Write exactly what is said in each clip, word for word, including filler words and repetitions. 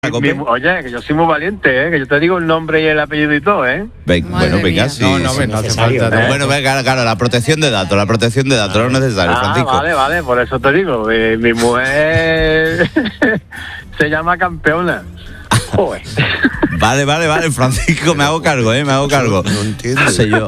Mi, oye, que yo soy muy valiente, ¿eh? Que yo te digo el nombre y el apellido y todo, ¿eh? Ven, bueno, venga, sí. No, no, no hace falta. ¿eh? Bueno, venga, claro, claro, la protección de datos, la protección de datos, ah, no es necesario, ah, Francisco. Vale, vale, por eso te digo, mi, mi mujer se llama Campeona. Joder. Vale, vale, vale, Francisco, me hago cargo, ¿eh? Me hago cargo. No entiendo. Sé yo,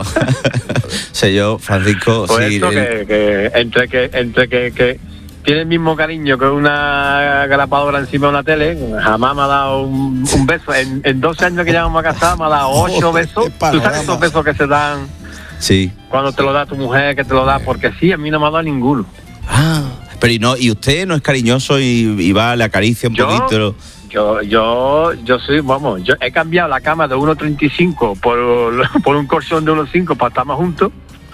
sé yo, Francisco. Por sí, eso el... que, que entre que entre que, que tiene el mismo cariño que una grapadora encima de una tele, jamás me ha dado un, un beso. En, en doce años que llevamos a casar me ha dado ocho besos. ¿Tú sabes esos besos que se dan? Sí. Cuando te lo da tu mujer, que te lo da, porque sí, a mí no me ha dado ninguno. Ah, pero y no, y usted no es cariñoso y, y va, le acaricia un ¿Yo? poquito. Yo, yo, yo soy, vamos, yo he cambiado la cama de uno treinta y cinco por, por un colchón de uno cinco para estar más juntos.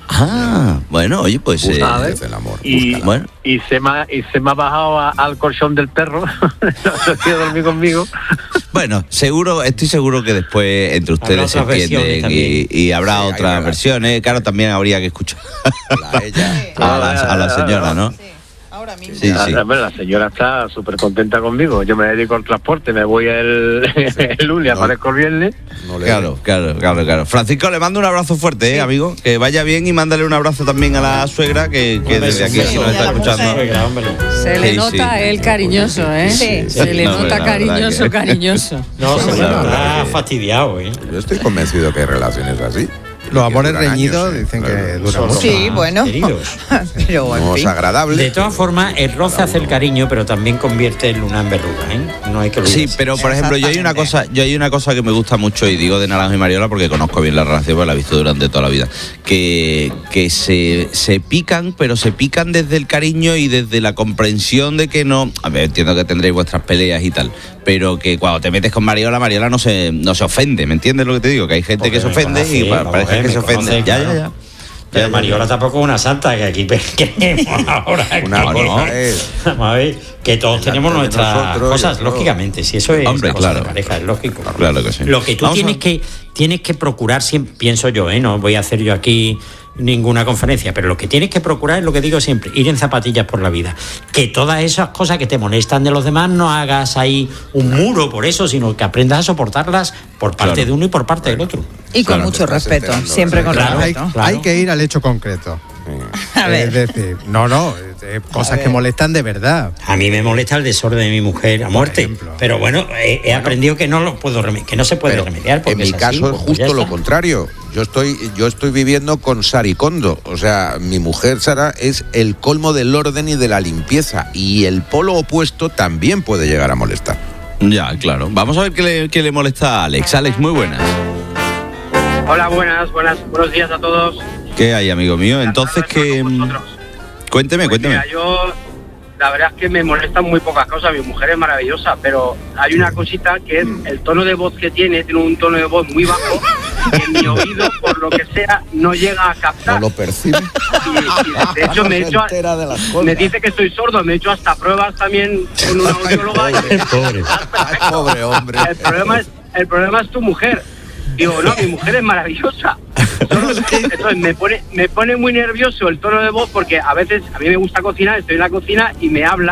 Ah, bueno, oye, pues eh, el amor. Y, bueno. y se me ha, y se me ha bajado a, al colchón del perro. No quiere dormir conmigo. Bueno, seguro, estoy seguro que después entre ustedes se entienden y, y habrá sí, otras versiones. Claro, también habría que escuchar La ella. a, la, a la señora, ¿no? Sí, ahora mismo. Sí, sí. La, la señora está súper contenta conmigo. Yo me dedico al transporte, me voy el, el lunes, No. aparezco el viernes. No le Claro, claro, claro, claro. Francisco, le mando un abrazo fuerte, ¿eh, amigo? Que vaya bien y mándale un abrazo también a la suegra que, que desde aquí sí, nos y a está la escuchando. mujer. Se le Sí, nota sí. él cariñoso, ¿eh? Sí. Se le No, nota la verdad cariñoso, que- cariñoso. No, se La verdad está que- fastidiado, ¿eh? Yo estoy convencido que hay relaciones así. Los Que amores duran reñidos años, ¿eh? dicen que Claro. duran Son mucho. Sí, más bueno. queridos. Pero, en No es fin. agradable. De todas formas, el roce hace el cariño, pero también convierte el luna en verruga, ¿eh? No hay que olvidarse. Sí, pero por ejemplo, yo hay una cosa, yo hay una cosa que me gusta mucho y digo de Naranjo y Mariola porque conozco bien la relación, porque la he visto durante toda la vida, que, que se, se pican, pero se pican desde el cariño y desde la comprensión de que no, a ver, entiendo que tendréis vuestras peleas y tal, pero que cuando te metes con Mariola, Mariola no se, no se ofende, ¿me entiendes lo que te digo? Que hay gente Porque que se me ofende conoce, y pa- vamos, parece eh, que me se ofende. conoce, Ya, claro. ya, ya. Pero Ya, Mariola tampoco es una santa, que aquí queremos ahora. Una que- cosa es. Vamos a ver, que todos Delante tenemos de nuestras nosotros, cosas, yo- lógicamente, si eso es Hombre, una cosa claro. de pareja, es lógico. Claro que sí. Lo que tú Vamos tienes a- que tienes que procurar siempre, pienso yo, ¿eh? No voy a hacer yo aquí ninguna conferencia, pero lo que tienes que procurar es lo que digo siempre, ir en zapatillas por la vida. Que todas esas cosas que te molestan de los demás no hagas ahí un muro por eso, sino que aprendas a soportarlas por parte Claro. de uno y por parte del otro. Y con Claro, mucho te estás respeto, enterando, siempre con claro. Hay, respeto. Claro. hay que ir al hecho concreto. A ver. Es decir, no, no, eh, cosas ver. que molestan de verdad. A mí me molesta el desorden de mi mujer a muerte, ejemplo. pero bueno, he, he aprendido que no lo puedo reme- que no se puede Pero remediar. Porque en mi es así, caso es pues justo ya lo está. contrario. Yo estoy, yo estoy viviendo con Saricondo. O sea, mi mujer Sara es el colmo del orden y de la limpieza. Y el polo opuesto también puede llegar a molestar. Ya, claro. Vamos a ver qué le, qué le molesta a Alex. Alex, muy buenas. Hola, buenas, buenas, buenos días a todos. ¿Qué hay, amigo mío? Entonces, que Con vosotros. cuénteme, Pues cuénteme. mira, yo, la verdad es que me molestan muy pocas cosas. Mi mujer es maravillosa, pero hay una cosita que es el tono de voz que tiene. Tiene un tono de voz muy bajo que mi oído, por lo que sea, no llega a captar. percibe. Y, y de hecho, me, he hecho, me dice que estoy sordo. Me he hecho hasta pruebas también con una audióloga. Y me- Pobre. Pobre hombre. el problema es, el problema es tu mujer. Digo, no, mi mujer es maravillosa. Solo- Entonces me pone, me pone muy nervioso el tono de voz porque a veces a mí me gusta cocinar, estoy en la cocina y me habla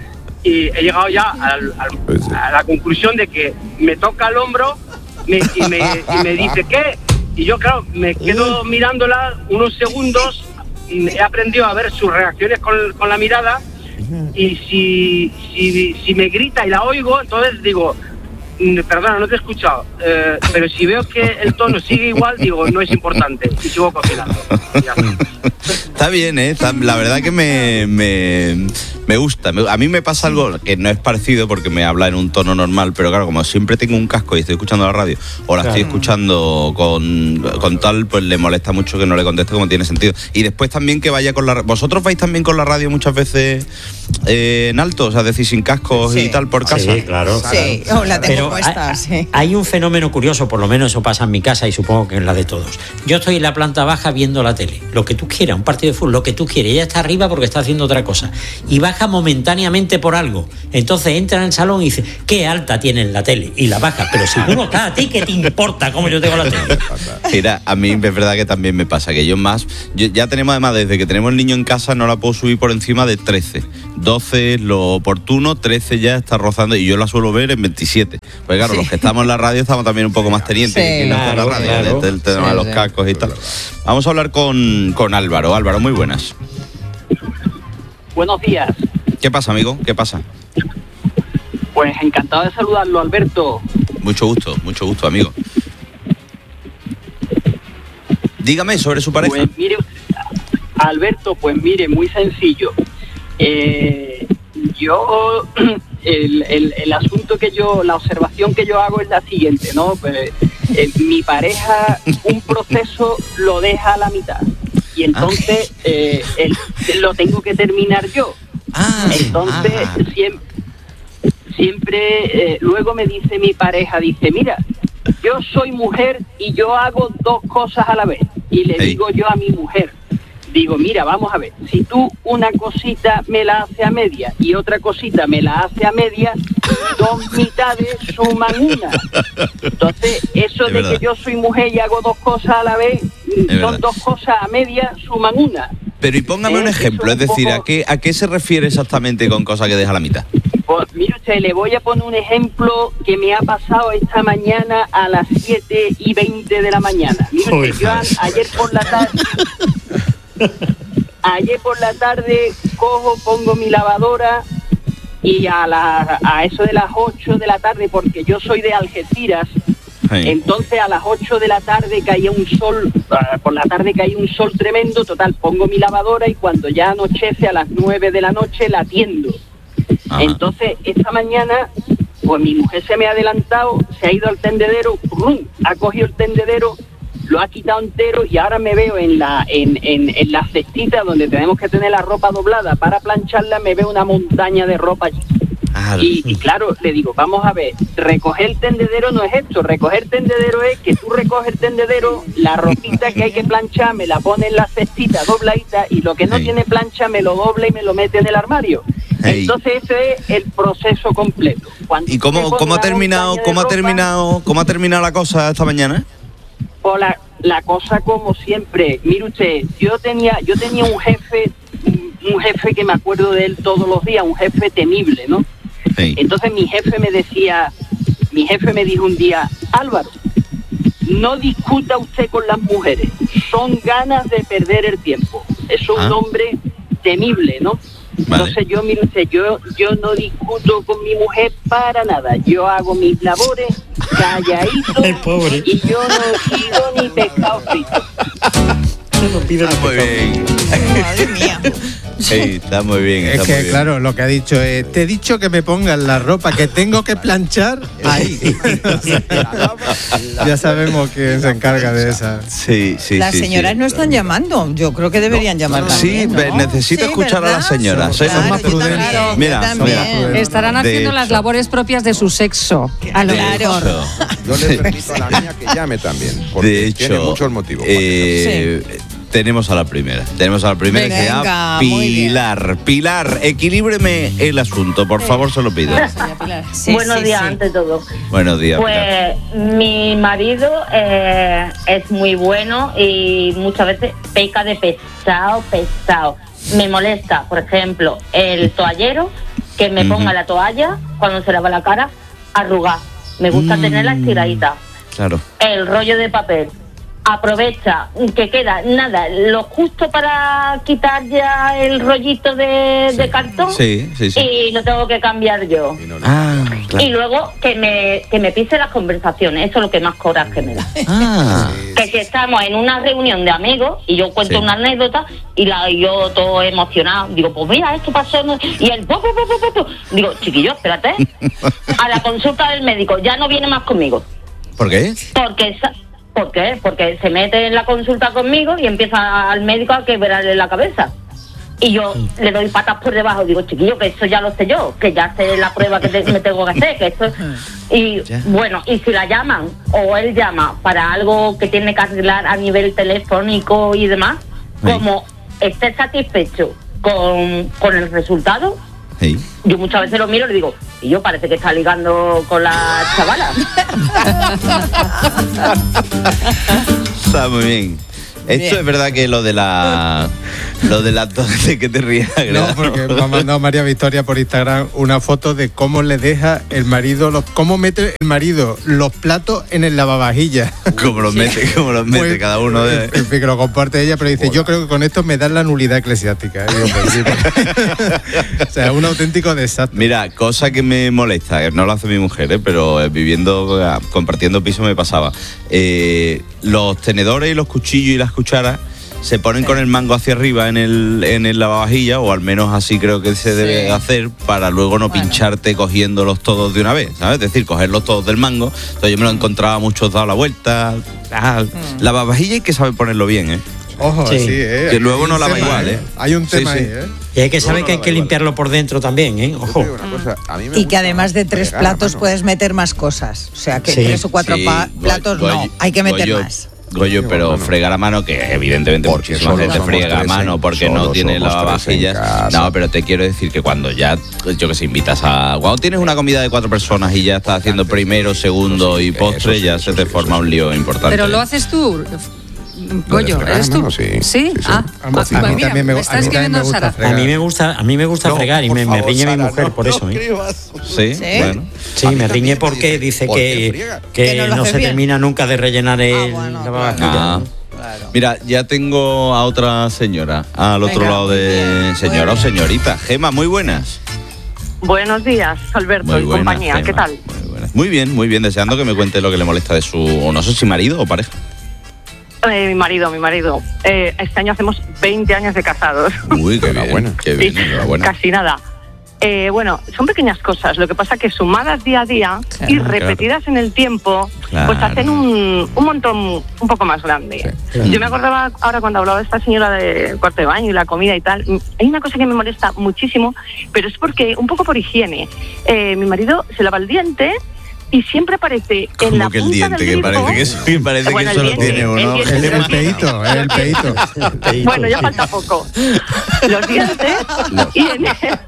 y he llegado ya al- al- a la conclusión de que me toca el hombro me- y, me, y me dice ¿qué? Y yo claro, me quedo mirándola unos segundos y he aprendido a ver sus reacciones con, con la mirada y si, si, si me grita y la oigo, entonces digo... Mm, Perdona, no te he escuchado, eh, pero si veo que el tono sigue igual, digo, no es importante y sigo cocinando. Ya está. Está bien, ¿eh? Está- la verdad que me, me, me gusta. Me- a mí me pasa algo que no es parecido porque me habla en un tono normal, pero claro, como siempre tengo un casco y estoy escuchando la radio o la estoy Claro. escuchando con, con tal, pues le molesta mucho que no le conteste como tiene sentido. Y después también que vaya con la... ¿Vosotros vais también con la radio muchas veces eh, en alto? O sea, decir sin cascos Sí. y tal por casa. Sí, claro. Sí, oh, la tengo Pero puesta, hay, sí. hay un fenómeno curioso, por lo menos eso pasa en mi casa y supongo que en la de todos. Yo estoy en la planta baja viendo la tele, lo que tú quieras, un partido de fútbol, lo que tú quieras. Ella está arriba porque está haciendo otra cosa. Y baja baja momentáneamente por algo. Entonces entra en el salón y dice, qué alta tienes la tele, y la baja. Pero si tú no estás, ¿a ti qué te importa cómo yo tengo la tele? Mira, a mí es verdad que también me pasa, que yo más, yo, ya tenemos además, desde que tenemos el niño en casa, no la puedo subir por encima de trece. doce es lo oportuno, trece ya está rozando, y yo la suelo ver en veintisiete. Pues claro, sí. Los que estamos en la radio estamos también un poco más tenientes, sí, que no está en la radio, claro. el, el tema sí, de los sí. cascos y tal. Vamos a hablar con, con Álvaro. Álvaro, muy buenas. Buenos días. ¿Qué pasa, amigo? ¿Qué pasa? Pues encantado de saludarlo, Alberto. Mucho gusto, mucho gusto, amigo. Dígame sobre su pareja. Pues mire, Alberto, pues mire, muy sencillo. Eh, yo, el, el, el asunto que yo, la observación que yo hago es la siguiente, ¿no? Pues, eh, mi pareja, un proceso lo deja a la mitad. Y entonces ah. eh, el, lo tengo que terminar yo. Ah, entonces ah. siempre, siempre eh, luego me dice mi pareja, dice, mira, yo soy mujer y yo hago dos cosas a la vez. Y le hey. digo yo a mi mujer, digo, mira, vamos a ver, si tú una cosita me la haces a media y otra cosita me la hace a media, dos mitades suman una. Entonces, eso es de verdad. Que yo soy mujer y hago dos cosas a la vez, es son verdad. Dos cosas a media, suman una. Pero y póngame eh, un ejemplo, es decir, poco... ¿a qué, ¿a qué se refiere exactamente con cosa que deja a la mitad? Pues mire usted, le voy a poner un ejemplo que me ha pasado esta mañana a las siete y veinte de la mañana. Mire usted, yo a, ayer por la tarde... Ayer por la tarde cojo, pongo mi lavadora y a, la, a eso de las ocho de la tarde, porque yo soy de Algeciras, sí. Entonces a las ocho de la tarde caía un sol, uh, por la tarde caía un sol tremendo, total, pongo mi lavadora y cuando ya anochece a las nueve de la noche la atiendo. Ajá. Entonces esta mañana, pues mi mujer se me ha adelantado, se ha ido al tendedero, ¡rum!, ha cogido el tendedero, lo ha quitado entero y ahora me veo en la en, en, en la cestita donde tenemos que tener la ropa doblada para plancharla, me veo una montaña de ropa allí. Ah, y, y claro, le digo, vamos a ver, recoger el tendedero no es esto, recoger el tendedero es que tú recoges el tendedero, la ropita que hay que planchar me la pone en la cestita dobladita y lo que no hey. tiene plancha me lo dobla y me lo mete en el armario. Hey. Entonces ese es el proceso completo. Cuando ¿Y cómo, cómo ha terminado, cómo ha terminado, cómo ha terminado la cosa esta mañana? O la, la cosa como siempre, mire usted, yo tenía, yo tenía un jefe, un jefe que me acuerdo de él todos los días, un jefe temible, ¿no? Sí. Entonces mi jefe me decía, mi jefe me dijo un día, Álvaro, no discuta usted con las mujeres, son ganas de perder el tiempo. Es un ah. hombre temible, ¿no? Vale. Entonces yo, mire usted, yo, yo no discuto con mi mujer para nada. Yo hago mis labores calladito y yo no pido ni pescado frito. No pido ni muy bien. Madre mía. Sí, está muy bien. Es está que, muy bien. claro, lo que ha dicho es, te he dicho que me pongan la ropa que tengo que planchar ahí. Ya sabemos quién se encarga de esa. Sí, sí, Las sí, señoras sí. no están llamando. Yo creo que deberían no, llamar no, también, Sí, ¿no? necesito sí, escuchar ¿verdad? a las señoras. Claro, Soy más prudente. Claro, mira, mira. Estarán haciendo las labores propias de su sexo. A lo mejor. Yo le permito a la niña que llame también, porque de hecho, tiene muchos motivos. Eh, sí. Tenemos a la primera. Tenemos a la primera venga, que se llama Pilar. Pilar, equilíbreme el asunto, por favor, se lo pido. Sí, Buenos sí, días, sí. ante todo. Buenos días. Pues Pilar. Mi marido eh, es muy bueno y muchas veces peca de pesado, pesado. Me molesta, por ejemplo, el toallero, que me ponga uh-huh. la toalla cuando se lava la cara, arrugada. Me gusta mm. tenerla estiradita. Claro. El rollo de papel. Aprovecha que queda nada, lo justo para quitar ya el rollito de, sí. de cartón sí, sí, sí. y lo tengo que cambiar yo. Y, no, no. Ah, claro. Y luego que me que me pise las conversaciones, eso es lo que más coraje me da. Ah. Que si estamos en una reunión de amigos y yo cuento sí. una anécdota y la y yo todo emocionado, digo, pues mira, esto pasó, ¿no? Y el po, po, po, po, po. Digo, chiquillo, espérate, a la consulta del médico, ya no viene más conmigo. ¿Por qué? Porque esa, ¿Por qué? Porque se mete en la consulta conmigo y empieza al médico a quebrarle la cabeza. Y yo le doy patas por debajo, digo, chiquillo, que eso ya lo sé yo, que ya sé la prueba que te, me tengo que hacer, que esto... Y ya. Bueno, y si la llaman, o él llama para algo que tiene que arreglar a nivel telefónico y demás, sí. como esté satisfecho con, con el resultado, Sí. Yo muchas veces lo miro y le digo, y yo parece que está ligando con la chavala. Está muy bien. Esto bien. Es verdad que lo de la lo de la de que te rías. No, porque me ha mandado María Victoria por Instagram una foto de cómo le deja el marido, los, cómo mete el marido los platos en el lavavajillas. Cómo los mete, cómo los mete pues, cada uno de. En fin, que lo comparte ella, pero dice, Hola. Yo creo que con esto me dan la nulidad eclesiástica. Digo, pues, sí, pues. O sea, un auténtico desastre. Mira, cosa que me molesta, que no lo hace mi mujer, ¿eh? Pero viviendo, compartiendo piso me pasaba. Eh, los tenedores y los cuchillos y las cucharas se ponen sí. con el mango hacia arriba en el en el lavavajilla, o al menos así creo que se debe sí. hacer, para luego no bueno. pincharte cogiéndolos todos de una vez, ¿sabes? Es decir, cogerlos todos del mango. Entonces yo me lo encontraba muchos dado la vuelta. Ah, mm. Lavavajilla hay que saber ponerlo bien, ¿eh? Ojo, sí, sí ¿eh? Que luego no lava igual, ¿eh? Hay un tema sí, sí. ahí, ¿eh? Y hay que saber no que hay que limpiarlo igual. Por dentro también, ¿eh? Ojo. Cosa, y que además de tres platos puedes meter más cosas. O sea, que sí. tres o cuatro sí. pa- platos Goy, no, hay que meter Goyo, más. Goyo, pero fregar a mano, que evidentemente porque muchísima gente friega a mano porque no tiene lavavajillas. No, pero te quiero decir que cuando ya, yo que sé, invitas a... Cuando tienes una comida de cuatro personas y ya estás haciendo primero, segundo y postre, ya se te forma un lío importante. Pero lo haces tú... Goyo, ¿eres tú? Sí, ¿Sí? sí, sí. Ah, a mí, a mí también me, me está escribiendo me Sara. A mí me gusta, a mí me gusta no, fregar y me, favor, me riñe Sara, mi mujer no, por eso, ¿eh? Sí, ¿Sí? Bueno. Sí, me riñe porque dice que, que, que no, no se bien. termina nunca de rellenar el ah, bueno, la ah. Claro. Mira, ya tengo a otra señora al otro Venga, lado de señora bueno. o señorita. Gema, muy buenas. Buenos días, Alberto muy y buenas, compañía. Gema. ¿Qué tal? Muy, buenas. muy bien, muy bien. Deseando que me cuente lo que le molesta de su, o no sé si marido o pareja. Eh, mi marido, mi marido. Eh, este año hacemos veinte años de casados. Uy, qué bien, qué bien, sí, casi nada. Eh, bueno, son pequeñas cosas, lo que pasa que sumadas día a día claro, y repetidas claro. en el tiempo, claro. pues hacen un, un montón un poco más grande. Sí, claro. Yo me acordaba ahora cuando hablaba de esta señora de cuarto de baño y la comida y tal, hay una cosa que me molesta muchísimo, pero es porque, un poco por higiene, eh, mi marido se lava el diente y siempre aparece en la que el punta diente, del que grifo, parece que eso, que parece bueno, que eso lo tiene uno. El, el, el peito, el peito. Bueno, ya falta poco. Los dientes no. y en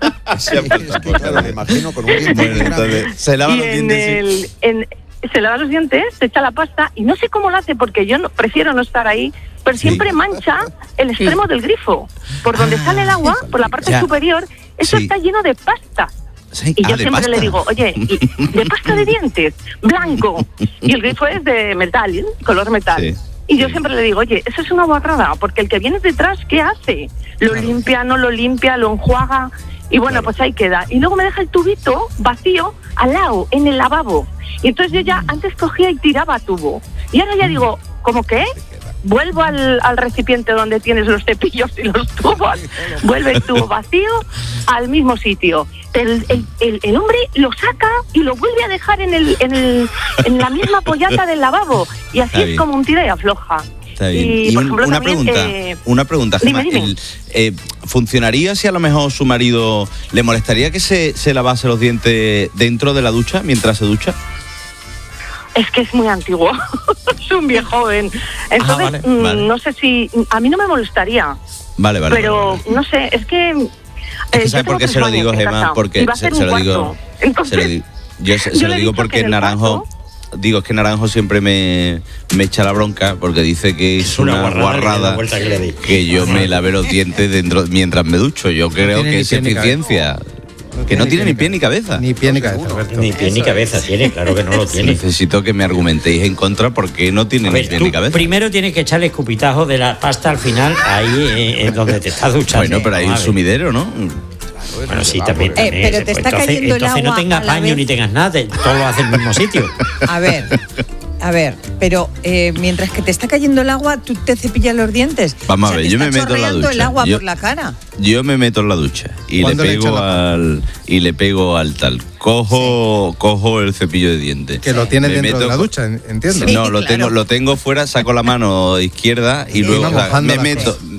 el... Me imagino con un diente. Bueno, entonces, se lava y los en dientes. El, sí. en, se lava los dientes, se echa la pasta y no sé cómo lo hace porque yo no, prefiero no estar ahí, pero sí. siempre mancha el extremo sí. del grifo. Por donde sale el agua, por la parte ya. superior, eso sí. está lleno de pasta. Sí. Y ah, yo siempre pasta. le digo, oye, de pasta de dientes, blanco. Y el grifo es de metal, color metal. Sí. Y yo siempre le digo, oye, eso es una guarrada, porque el que viene detrás, ¿qué hace? Lo claro. limpia, no lo limpia, lo enjuaga. Y bueno, claro. pues ahí queda. Y luego me deja el tubito vacío al lado, en el lavabo. Y entonces yo ya antes cogía y tiraba tubo. Y ahora ya digo, ¿cómo qué? Vuelvo al, al recipiente donde tienes los cepillos y los tubos, vuelve el tubo vacío al mismo sitio. El, el, el, el hombre lo saca y lo vuelve a dejar en, el, en, el, en la misma pollata del lavabo. Y así es como un tira y afloja. Está bien. Y, y por un, ejemplo, una, también, pregunta, eh, una pregunta, Gemma. Dime, dime. El, eh, ¿Funcionaría si a lo mejor su marido le molestaría que se, se lavase los dientes dentro de la ducha, mientras se ducha? Es que es muy antiguo, es un viejo joven. Entonces, ah, vale, mmm, vale. no sé si... A mí no me molestaría. Vale, vale. Pero, vale, vale. no sé, es que... Es que eh, ¿sabes por qué se lo digo, Gemma? Porque se, se lo digo... Entonces, se lo digo yo se, se yo lo digo porque en Naranjo... Cuarto, digo, es que Naranjo siempre me, me echa la bronca porque dice que es, es una, una guarrada, guarrada que, que yo me lave los dientes dentro mientras me ducho. Yo creo que es eficiencia. No que no tiene ni pie ni cabeza. Ni pie ni cabeza, Alberto. Ni pie ni cabeza tiene, claro que no lo tiene. Necesito que me argumentéis en contra porque no tiene ver, ni pie ni cabeza. Primero tienes que echarle escupitajo de la pasta al final, ahí en donde te estás duchando. Bueno, pero hay un sumidero, ¿no? Bueno, sí, también. Eh, pero te pues está entonces, cayendo entonces el agua no tengas baño vez. Ni tengas nada, todo lo hace en el mismo sitio. A ver, a ver, pero eh, mientras que te está cayendo el agua, tú te cepillas los dientes. Vamos o sea, a ver, yo me meto en la ducha. el agua yo, por la cara. Yo me meto en la ducha y le pego al y le pego al tal. Cojo sí. cojo el cepillo de dientes. Que lo tienes dentro de la ducha, entiendo. Sí, no, lo claro. tengo lo tengo fuera, saco la mano izquierda y, y luego o sea, me meto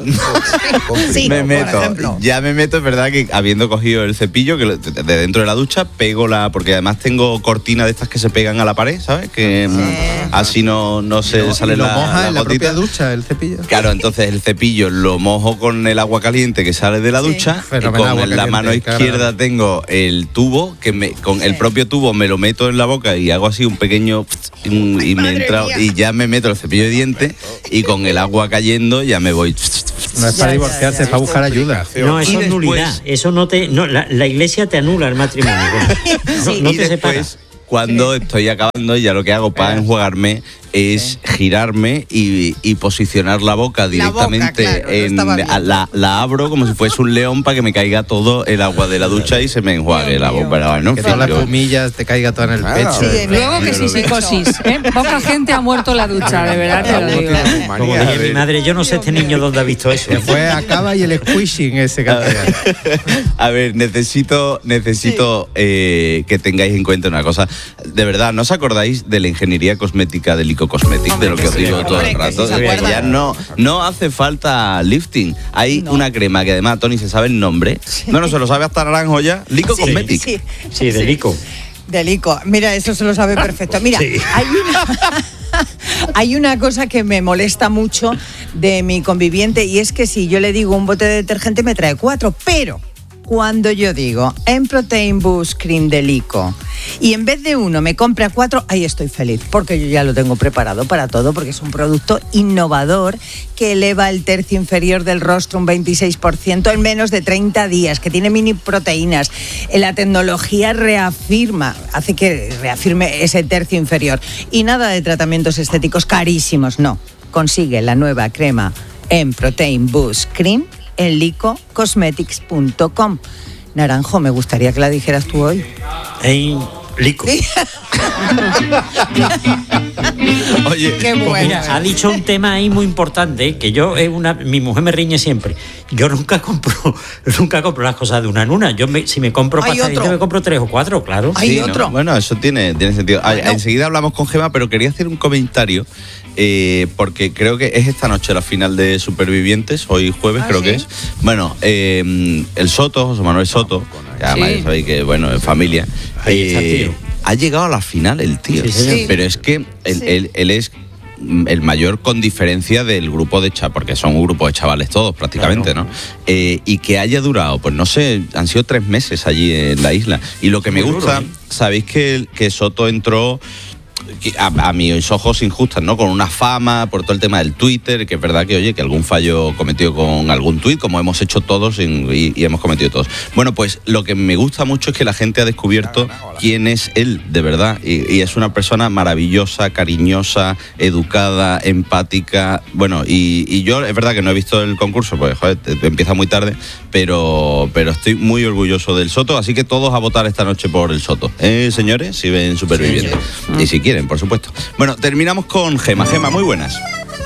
Sí, me por meto, ejemplo. ya me meto, es verdad que habiendo cogido el cepillo que lo- de de dentro de la ducha, pego la, porque además tengo cortina de estas que se pegan a la pared, ¿sabes? Que mm, así no, no se sale Y lo la, moja la en la gotita. propia ducha, el cepillo. Claro, entonces el cepillo lo mojo con el agua caliente que sale de la ducha. y Fenomenal, con agua la caliente, mano izquierda claro. tengo el tubo, que me, con el propio tubo me lo meto en la boca y hago así un pequeño y, y me entra, y ya me meto el cepillo de dientes y con el agua cayendo ya me voy. No es para divorciarse, es para buscar ayuda. No, eso Y es después- nulidad. Eso no te. No, la, la iglesia te anula el matrimonio. No, no y te separa. después, cuando estoy acabando, ya lo que hago para enjuagarme es girarme y, y posicionar la boca directamente claro, no en estaba bien. a- la, la abro como si fuese un león para que me caiga todo el agua de la ducha y se me enjuague la boca. Pero bueno, en Que fin, todas las yo- espumillas te caiga todo en el Claro. pecho. Sí, Luego que Yo sí, lo psicosis. ¿eh? Poca gente ha muerto en la ducha, de verdad te lo digo. Como decía mi madre, yo no sé este niño dónde ha visto eso. Después acaba y el squishing ese que hacía. A ver, necesito, necesito eh, que tengáis en cuenta una cosa. De verdad, ¿no os acordáis de la ingeniería cosmética de Lico Cosmetics? De lo que os digo todo el Hombre, que rato. sí se De que acuerdan. ya no, no hace falta lifting. Hay una crema que además Tony se sabe el nombre. No, no se lo sabe hasta Naranjo ya. Lico Sí, Cosmetics. sí. Sí, de Lico. Delico, mira, eso se lo sabe perfecto. Mira, Sí. hay una hay una cosa que me molesta mucho de mi conviviente y es que si yo le digo un bote de detergente me trae cuatro, pero cuando yo digo en Protein Boost Cream Delico y en vez de uno me compra cuatro, ahí estoy feliz, porque yo ya lo tengo preparado para todo, porque es un producto innovador que eleva el tercio inferior del rostro un veintiséis por ciento en menos de treinta días, que tiene mini proteínas. La tecnología reafirma, hace que reafirme ese tercio inferior. Y nada de tratamientos estéticos carísimos, no. Consigue la nueva crema en Protein Boost Cream en lico cosmetics punto com. Naranjo, me gustaría que la dijeras tú hoy. En Lico. Oye, Qué Pues bueno. mira, ha dicho un tema ahí muy importante que yo es una, mi mujer me riñe siempre. Yo nunca compro, nunca compro las cosas de una en una. Yo me, si me compro Hay pasta de otro. dientes, me compro tres o cuatro, claro. Hay Sí, ¿no? otro. Bueno, eso tiene, tiene sentido. Ah, Bueno. Enseguida hablamos con Gema, pero quería hacer un comentario eh, porque creo que es esta noche la final de Supervivientes, hoy jueves Ah, creo ¿sí? que es. Bueno, eh, el Soto, José Manuel Soto, que además Sí. ya sabéis que, bueno, es familia. Ahí está el tío. Ha llegado a la final el tío. Sí, señor. Sí. Pero es que él, Sí. él- él es mm, el mayor con diferencia del grupo de chavales, porque son un grupo de chavales todos prácticamente, Claro. ¿no? Eh, y que haya durado, pues no sé, han sido tres meses allí en la isla. Y lo que me Muy gusta, duro, ¿eh? sabéis que, que Soto entró que a, a mis ojos injustas, ¿no? Con una fama por todo el tema del Twitter, que es verdad que, oye, que algún fallo cometido con algún tuit, como hemos hecho todos en- y, y hemos cometido todos. Bueno, pues lo que me gusta mucho es que la gente ha descubierto quién es él, de verdad. Y, y es una persona maravillosa, cariñosa, educada, empática. Bueno, y, y yo, es verdad que no he visto el concurso, pues, joder, te- te empieza muy tarde, pero, pero estoy muy orgulloso del Soto, así que todos a votar esta noche por el Soto. ¿Eh, señores? Si ven Supervivientes. Y si quieren, por supuesto. Bueno, terminamos con Gema. Gema, muy buenas.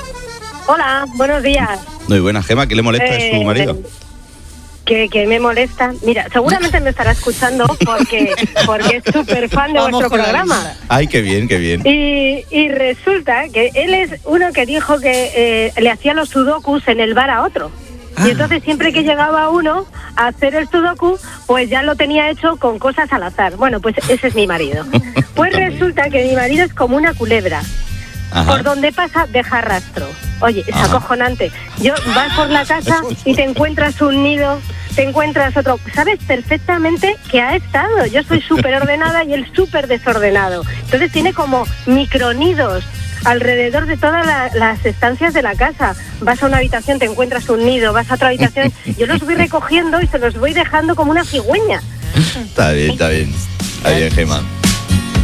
Hola, buenos días. Muy buenas, Gema. ¿Qué le molesta a su Eh, marido? Que, que me molesta. Mira, seguramente me estará escuchando porque, porque es súper fan de Vamos vuestro con la programa. Ay, qué bien, qué bien. Y, y resulta que él es uno que dijo que eh, le hacía los sudokus en el bar a otro. Ah. Y entonces siempre que llegaba uno a hacer el sudoku, pues ya lo tenía hecho con cosas al azar. Bueno, pues ese es mi marido. Pues resulta que mi marido es como una culebra. Ajá. Por donde pasa, deja rastro. Oye, es Ajá. acojonante. Yo vas por la casa y te encuentras un nido, te encuentras otro. Sabes perfectamente que ha estado. Yo soy súper ordenada y él súper desordenado. Entonces tiene como micronidos alrededor de todas la- las estancias de la casa. Vas a una habitación, te encuentras un nido, vas a otra habitación. Yo los voy recogiendo y se los voy dejando como una cigüeña. Está bien, está bien. Está bien, Gema.